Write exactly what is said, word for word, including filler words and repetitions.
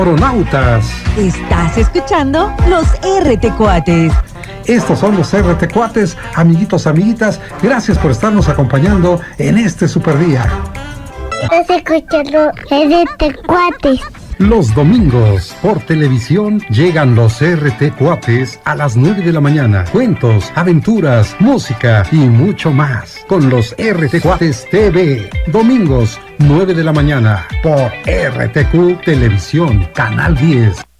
Aeronautas. Estás escuchando los R T Cuates. Estos son los R T Cuates, amiguitos, amiguitas. Gracias por estarnos acompañando en este super día. Estás escuchando R T Cuates. Los domingos, por televisión, llegan los R T Cuates a las nueve de la mañana. Cuentos, aventuras, música y mucho más. Con los R T Cuates T V. Domingos, nueve de la mañana, por R T Q Televisión, Canal diez.